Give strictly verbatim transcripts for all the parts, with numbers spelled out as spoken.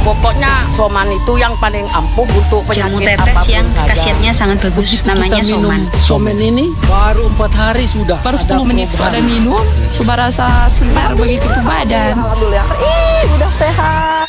Pokoknya Soman itu yang paling ampuh untuk Jamu penyakit tetes apapun yang saja. khasiatnya sangat bagus. Begitu Namanya kita minum Soman. Soman ini baru empat hari sudah. Baru ada sepuluh menit perubahan. sudah minum, sudah rasa segar begitu tuh badan. Alhamdulillah. Ih, udah sehat.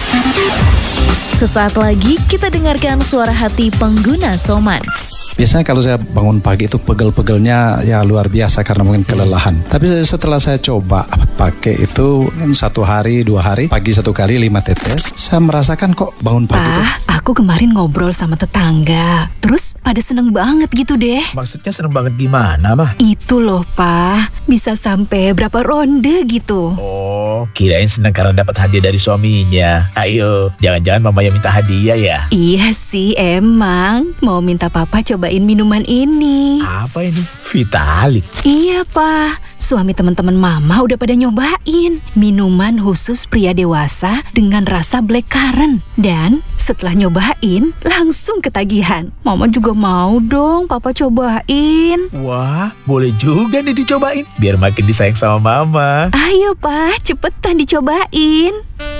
Sesaat lagi kita dengarkan suara hati pengguna Soman. Biasanya kalau saya bangun pagi itu pegel-pegelnya ya luar biasa karena mungkin kelelahan. Tapi setelah saya coba pakai itu kan satu hari, dua hari, pagi satu kali lima tetes, saya merasakan kok bangun pagi itu. Ah, aku kemarin ngobrol sama tetangga. Terus pada seneng banget gitu deh. Maksudnya seneng banget gimana, Mah? Itu loh, Pak. Bisa sampai berapa ronde gitu. Oh, kirain seneng karena dapat hadiah dari suaminya. Ayo, jangan-jangan mama yang minta hadiah ya? Iya sih, emang. Mau minta papa cobain minuman ini. Apa ini? Vitalik. Iya, Pak. Suami teman-teman mama udah pada nyobain. Minuman khusus pria dewasa dengan rasa blackcurrant. Dan setelah nyobain, langsung ketagihan. Mama juga mau dong papa cobain. Wah, boleh juga nih dicobain. Biar makin disayang sama mama. Ayo, Pak. Cepetan dicobain.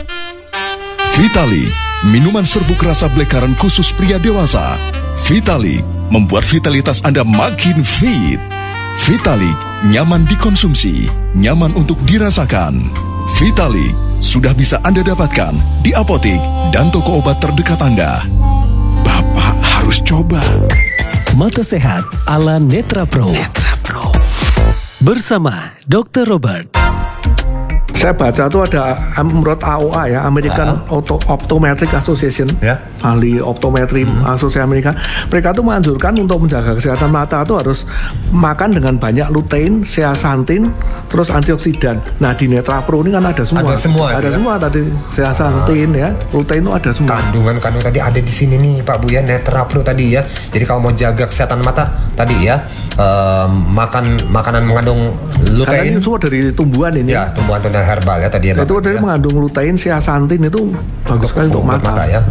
Vitalik, minuman serbuk rasa blackcurrant khusus pria dewasa. Vitalik membuat vitalitas Anda makin fit. Vitalik, nyaman dikonsumsi, nyaman untuk dirasakan. Vitalik sudah bisa Anda dapatkan di apotik dan toko obat terdekat Anda. Bapak harus coba. Mata Sehat ala Netra Pro. Netra Pro. Bersama dokter Robert. Saya baca tuh ada menurut A O A ya, American uh-huh. Auto Optometric Association, ya. ahli optometri hmm. asosiasi Amerika. Mereka tuh menganjurkan untuk menjaga kesehatan mata tuh harus makan dengan banyak lutein, zeaxanthin, terus antioksidan. Nah di Netra Pro ini kan ada semua. Ada semua. Ada ya? semua tadi zeaxanthin uh. ya, lutein itu ada semua. Kandungan-kandungan tadi ada di sini nih Pak Bu ya, Netra Pro tadi ya. Jadi kalau mau jaga kesehatan mata tadi ya, um, makan makanan mengandung lutein. Karena ini semua dari tumbuhan ini. Ya, tumbuhan dan herbal ya tadi ya. Itu tadi ya. Mengandung lutein, zeaxanthin itu bagus sekali untuk, untuk mata. mata ya.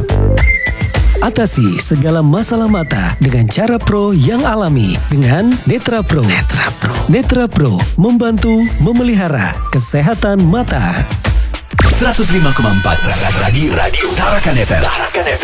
Atasi segala masalah mata dengan cara pro yang alami dengan Netra Pro. Netra Pro. Netra Pro membantu memelihara kesehatan mata. seratus lima koma empat Radio Radio Tarakan F M. Tarakan F M.